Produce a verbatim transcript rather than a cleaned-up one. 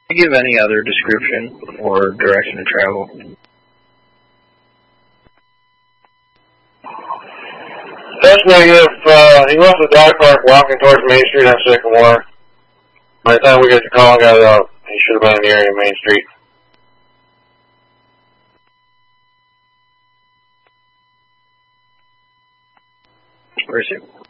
Give any other description or direction of travel? That's negative. Uh, he left the dog park walking towards Main Street on Sycamore. By the time we got the call and got it out, he should have been in the area of Main Street. Where is he?